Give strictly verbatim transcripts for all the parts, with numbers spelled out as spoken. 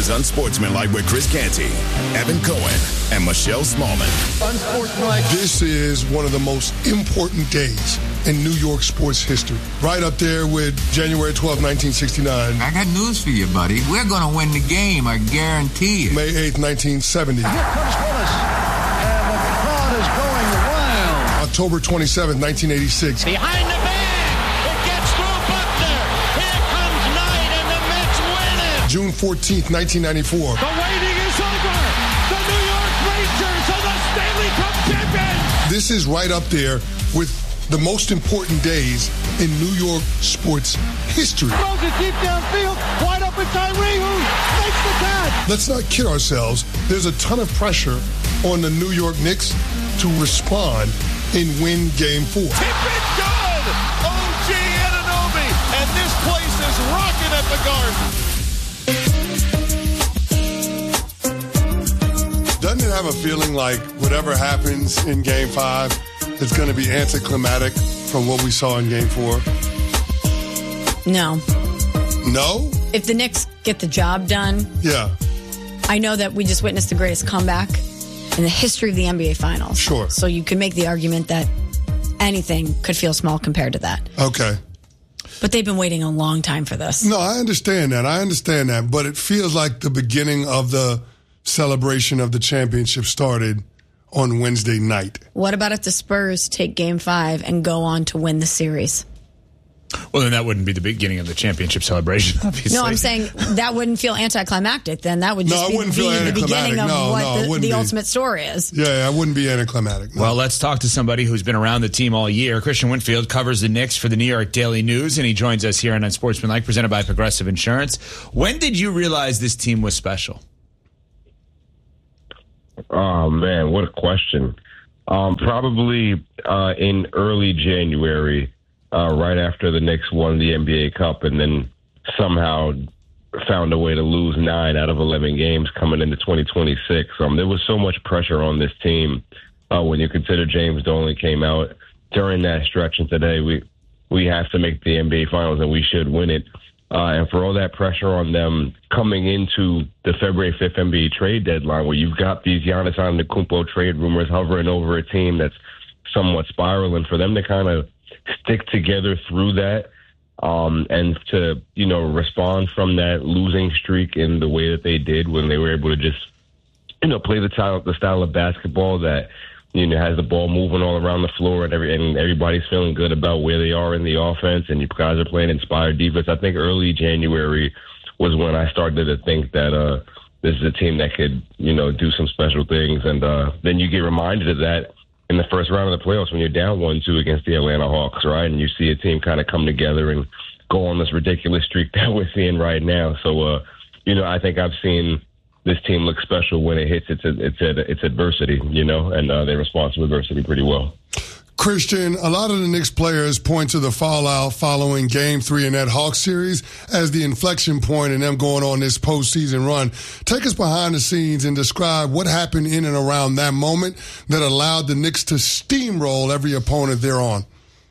is Unsportsmanlike with Chris Canty, Evan Cohen, and Michelle Smallman. Unsportsmanlike. This is one of the most important days in New York sports history. Right up there with January twelfth, nineteen sixty-nine. I got news for you, buddy. We're going to win the game, I guarantee you. May eighth, nineteen seventy. Here comes Willis, and the crowd is going wild. October twenty-seventh, nineteen eighty-six. Behind the bag, it gets through Buckner. Here comes Knight, and the Mets win it. June fourteenth, nineteen ninety-four. The waiting is over. The New York Rangers are the Stanley Cup champions. This is right up there with the most important days in New York sports history. Throws it deep downfield, wide open Tyree, who makes the catch. Let's not kid ourselves. There's a ton of pressure on the New York Knicks to respond and win Game Four. Tip it good. O G Anunoby, and this place is rocking at the Garden. Doesn't it have a feeling like whatever happens in Game Five, it's going to be anticlimactic from what we saw in Game Four? No. No? If the Knicks get the job done, Yeah. I know that we just witnessed the greatest comeback in the history of the N B A Finals. Sure. So you could make the argument that anything could feel small compared to that. Okay. But they've been waiting a long time for this. No, I understand that. I understand that. But it feels like the beginning of the celebration of the championship started on Wednesday night. What about if the Spurs take Game Five and go on to win the series? Well, then that wouldn't be the beginning of the championship celebration, obviously. No, I'm saying that wouldn't feel anticlimactic. Then that would just No, it be, wouldn't be feel the beginning of anticlimactic. No, what no, it the, wouldn't the be. ultimate story is. Yeah, I wouldn't be anticlimactic. No. Well, let's talk to somebody who's been around the team all year. Christian Winfield covers the Knicks for the New York Daily News, and he joins us here on Unsportsmanlike, presented by Progressive Insurance. When did you realize this team was special? Oh, man, what a question. Um, probably uh, in early January, uh, right after the Knicks won the N B A Cup and then somehow found a way to lose nine out of eleven games coming into twenty twenty-six. Um, there was so much pressure on this team uh, when you consider James Dolan came out during that stretch and today we, we have to make the N B A Finals and we should win it. Uh, and for all that pressure on them coming into the February fifth N B A trade deadline where you've got these Giannis Antetokounmpo trade rumors hovering over a team that's somewhat spiraling, for them to kind of stick together through that um, and to, you know, respond from that losing streak in the way that they did when they were able to just, you know, play the style, the style of basketball that, you know, has the ball moving all around the floor and every and everybody's feeling good about where they are in the offense and you guys are playing inspired defense. I think early January was when I started to think that uh, this is a team that could, you know, do some special things. And uh, then you get reminded of that in the first round of the playoffs when you're down one two against the Atlanta Hawks, right? And you see a team kind of come together and go on this ridiculous streak that we're seeing right now. So, uh, you know, I think I've seen this team look special when it hits its its its adversity, you know, and uh, they respond to adversity pretty well. Christian, a lot of the Knicks players point to the fallout following Game Three in that Hawks series as the inflection point in them going on this postseason run. Take us behind the scenes and describe what happened in and around that moment that allowed the Knicks to steamroll every opponent they're on.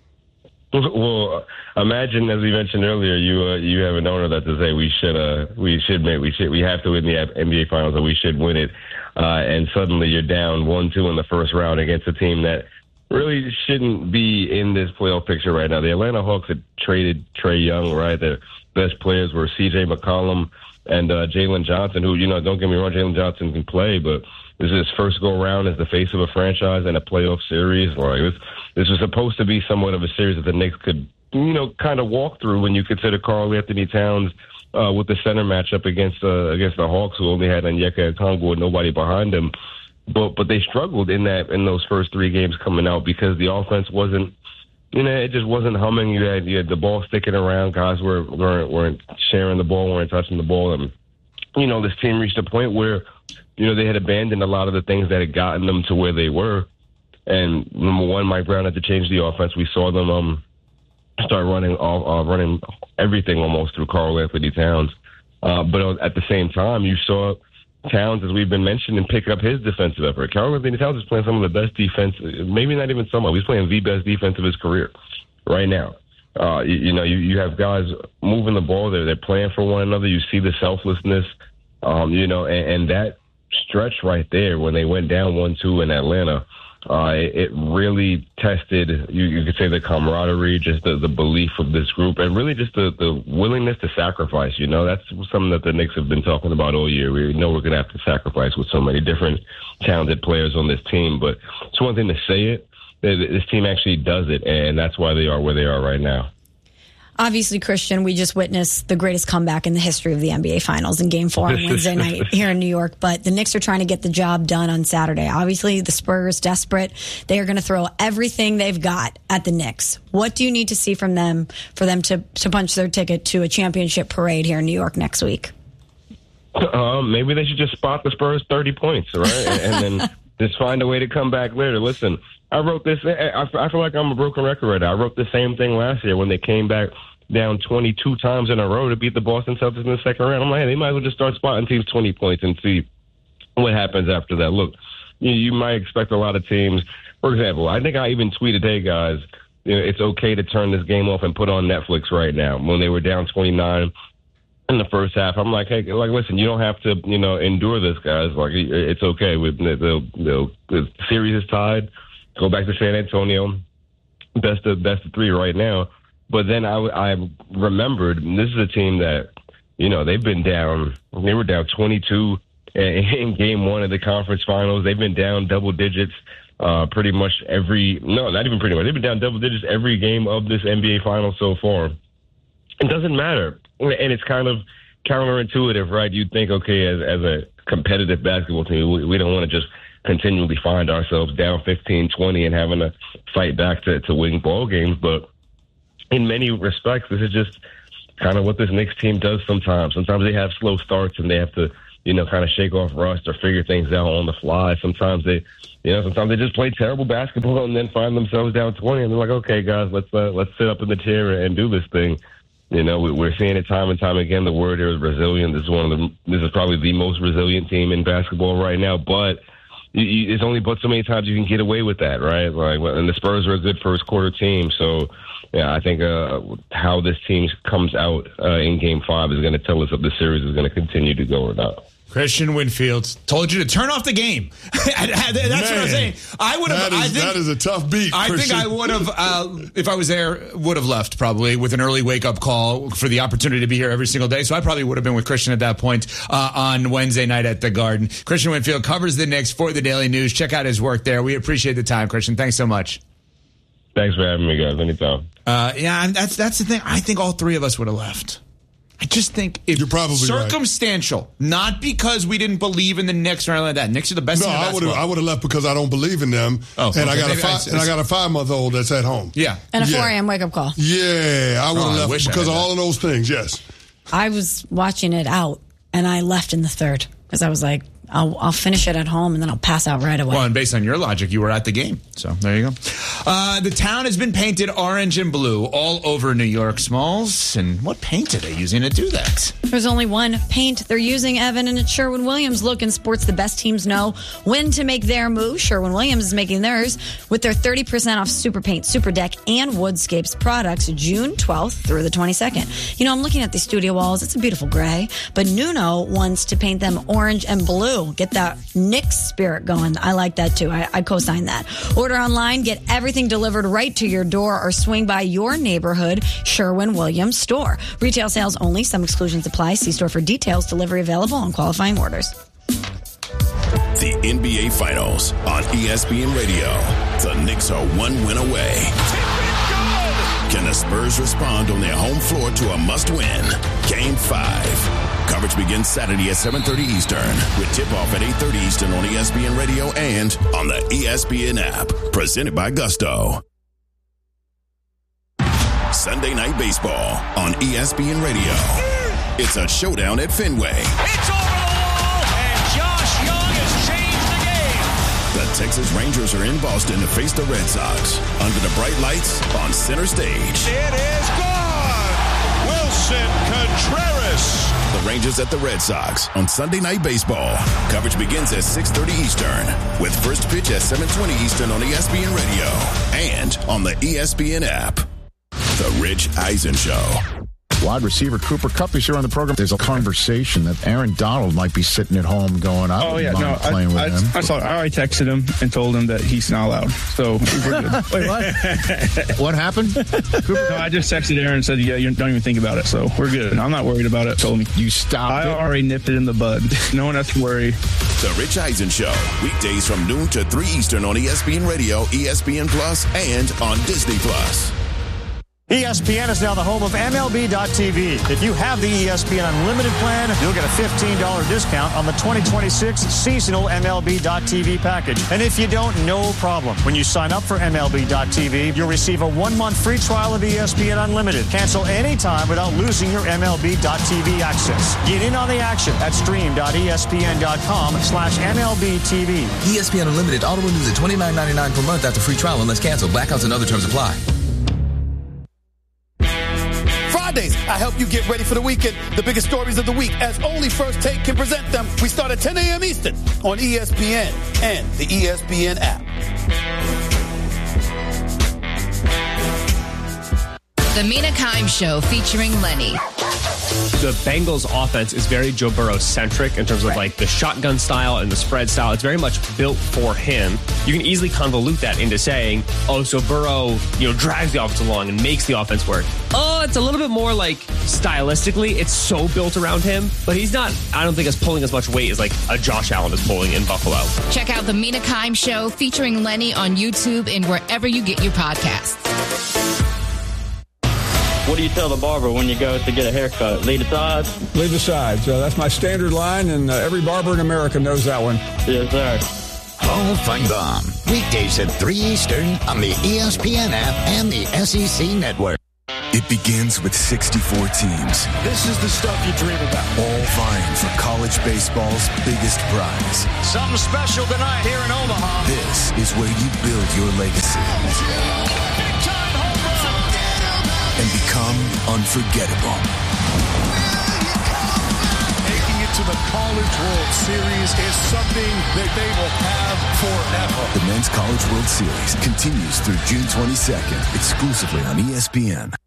Well, imagine, as we mentioned earlier, you uh, you have an owner that to say we should uh we should make we should we have to win the N B A Finals and we should win it, uh, and suddenly you're down one two in the first round against a team that really shouldn't be in this playoff picture right now. The Atlanta Hawks had traded Trae Young, right? Their best players were C J McCollum and uh, Jalen Johnson, who, you know, don't get me wrong, Jalen Johnson can play, but this is his first go around as the face of a franchise in a playoff series. Like this, this was supposed to be somewhat of a series that the Knicks could, you know, kind of walk through when you consider Karl Anthony Towns uh, with the center matchup against uh, against the Hawks, who only had Onyeka Okongwu with nobody behind him. But but they struggled in that in those first three games coming out because the offense wasn't, you know, it just wasn't humming. You had, you had the ball sticking around. Guys were, weren't weren't sharing the ball, weren't touching the ball, and you know this team reached a point where, you know, they had abandoned a lot of the things that had gotten them to where they were. And number one, Mike Brown had to change the offense. We saw them um start running all uh, running everything almost through Karl Anthony Towns. Uh, but at the same time, you saw Towns, as we've been mentioning, pick up his defensive effort. Karl Anthony Towns is playing some of the best defense, maybe not even some, he's playing the best defense of his career right now. Uh, you, you know, you, you have guys moving the ball. They're, they're playing for one another. You see the selflessness Um, you know, and, and that stretch right there when they went down one two in Atlanta, uh, it, it really tested, you, you could say, the camaraderie, just the, the belief of this group, and really just the, the willingness to sacrifice. You know, that's something that the Knicks have been talking about all year. We know we're going to have to sacrifice with so many different talented players on this team, but it's one thing to say it. This team actually does it, and that's why they are where they are right now. Obviously, Christian, we just witnessed the greatest comeback in the history of the N B A Finals in Game four on Wednesday night here in New York. But the Knicks are trying to get the job done on Saturday. Obviously, the Spurs, desperate. They are going to throw everything they've got at the Knicks. What do you need to see from them for them to, to punch their ticket to a championship parade here in New York next week? Um, maybe they should just spot the Spurs thirty points, right? and then just find a way to come back later. Listen, I wrote this. I feel like I'm a broken record right now. I wrote the same thing last year when they came back down twenty-two times in a row to beat the Boston Celtics in the second round. I'm like, hey, they might as well just start spotting teams twenty points and see what happens after that. Look, you, you might expect a lot of teams. For example, I think I even tweeted, hey, guys, you know, it's okay to turn this game off and put on Netflix right now. When they were down twenty-nine in the first half, I'm like, hey, like, listen, you don't have to, you know, endure this, guys. Like, it's okay. With the, the, the series is tied. Go back to San Antonio. Best of best of three right now. But then I, I remembered, and this is a team that, you know, they've been down. They were down twenty-two in game one of the conference finals. They've been down double digits uh, pretty much every, no, not even pretty much. They've been down double digits every game of this N B A Finals so far. It doesn't matter. And it's kind of counterintuitive, right? You'd think, okay, as, as a competitive basketball team, we, we don't want to just continually find ourselves down fifteen, twenty and having to fight back to, to win ball games. But in many respects, this is just kind of what this Knicks team does sometimes. Sometimes they have slow starts and they have to, you know, kind of shake off rust or figure things out on the fly. Sometimes they, you know, sometimes they just play terrible basketball and then find themselves down twenty and they're like, okay, guys, let's uh, let's sit up in the chair and do this thing. You know, we're seeing it time and time again. The word here is resilient. This is one of the, this is probably the most resilient team in basketball right now, but it's only but so many times you can get away with that, right? Like, and the Spurs are a good first quarter team. So, yeah, I think uh, how this team comes out uh, in Game Five is going to tell us if the series is going to continue to go or not. Christian Winfield told you to turn off the game. That's Man, what I'm saying. I would have. That is, that is a tough beat. I Christian. think I would have, uh, if I was there, would have left probably with an early wake up call for the opportunity to be here every single day. So I probably would have been with Christian at that point uh, on Wednesday night at the Garden. Christian Winfield covers the Knicks for the Daily News. Check out his work there. We appreciate the time, Christian. Thanks so much. Thanks for having me, guys. Anytime. Uh, yeah, that's that's the thing. I think all three of us would have left. I just think it's You're probably circumstantial, right. Not because we didn't believe in the Knicks or anything like that. Knicks are the best no, team in I would have. I would have left because I don't believe in them. Oh, and okay. I got Maybe a five, I, and I got a five month old that's at home. Yeah, And a yeah. four a.m. wake-up call. Yeah, I would have Oh, I left because of all of those things. Yes, I was watching it out, and I left in the third because I was like, I'll, I'll finish it at home, and then I'll pass out right away. Well, and based on your logic, you were at the game. So there you go. Uh, the town has been painted orange and blue all over New York, Smalls. And what paint are they using to do that? There's only one paint they're using, Evan, and it's Sherwin-Williams. Look, in sports, the best teams know when to make their move. Sherwin-Williams is making theirs with their thirty percent off Super Paint, Super Deck, and Woodscapes products June twelfth through the twenty-second. You know, I'm looking at these studio walls. It's a beautiful gray, but Nuno wants to paint them orange and blue. Get that Knicks spirit going. I like that, too. I, I co-sign that. Order online, get everything delivered right to your door, or swing by your neighborhood Sherwin-Williams store. Retail sales only. Some exclusions apply. See store for details. Delivery available on qualifying orders. The N B A Finals on E S P N Radio. The Knicks are one win away. Can the Spurs respond on their home floor to a must-win? Game five. Coverage begins Saturday at seven thirty Eastern with tip-off at eight thirty Eastern on E S P N Radio and on the E S P N app. Presented by Gusto. Sunday Night Baseball on E S P N Radio. It's a showdown at Fenway. It's over the wall, and Josh Young has changed the game. The Texas Rangers are in Boston to face the Red Sox under the bright lights on center stage. It is gone. Wilson Contreras. The Rangers at the Red Sox on Sunday Night Baseball. Coverage begins at six thirty Eastern with first pitch at seven twenty Eastern on E S P N Radio and on the E S P N app. The Rich Eisen Show. Wide receiver Cooper Kupp is here on the program. There's a conversation that Aaron Donald might be sitting at home going, I oh, yeah, no, playing I, with I, him. I, saw, I already texted him and told him that he's not allowed. So we're good. Wait, what? What happened? Cooper? No, I just texted Aaron and said, yeah, you don't even think about it. So we're good. I'm not worried about it. Told him you stopped I it? already nipped it in the bud. No one has to worry. The Rich Eisen Show, weekdays from noon to three Eastern on E S P N Radio, E S P N Plus, and on Disney Plus. E S P N is now the home of M L B dot T V. If you have the E S P N Unlimited plan, you'll get a fifteen dollars discount on the twenty twenty-six seasonal M L B dot T V package. And if you don't, no problem. When you sign up for M L B dot T V, you'll receive a one-month free trial of E S P N Unlimited. Cancel anytime without losing your M L B dot T V access. Get in on the action at stream dot E S P N dot com slash M L B T V. E S P N Unlimited auto renews at twenty-nine ninety-nine per month after free trial unless canceled. Blackouts and other terms apply. Fridays, I help you get ready for the weekend. The biggest stories of the week, as only First Take can present them. We start at ten a.m. Eastern on E S P N and the E S P N app. The Mina Kimes Show featuring Lenny. The Bengals offense is very Joe Burrow-centric in terms of like the shotgun style and the spread style. It's very much built for him. You can easily convolute that into saying, oh, so Burrow, you know, drags the offense along and makes the offense work. Oh, it's a little bit more like stylistically, it's so built around him, but he's not, I don't think, as pulling as much weight as like a Josh Allen is pulling in Buffalo. Check out the Mina Kimes Show featuring Lenny on YouTube and wherever you get your podcasts. What do you tell the barber when you go to get a haircut? Leave the sides? Leave the sides. Uh, that's my standard line, and uh, every barber in America knows that one. Yes, sir. Hall Feinbaum. Weekdays at three Eastern on the E S P N app and the S E C network. It begins with sixty-four teams. This is the stuff you dream about. All vying for college baseball's biggest prize. Something special tonight here in Omaha. This is where you build your legacy. And become unforgettable. Making it to the College World Series is something that they will have forever. The Men's College World Series continues through June twenty-second, exclusively on E S P N.